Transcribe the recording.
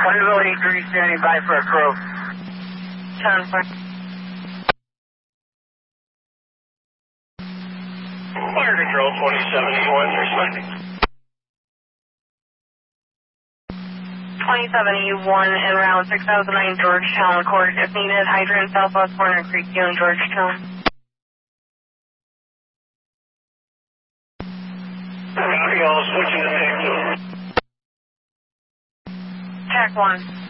Wonderville 83 standing by for a crew. 10 4. Fire control 2071, responding. 2071 en route 6009 Georgetown Court. If needed, hydrant southwest corner Creek View in Georgetown. Copy, all switching to TAC 2. TAC 1.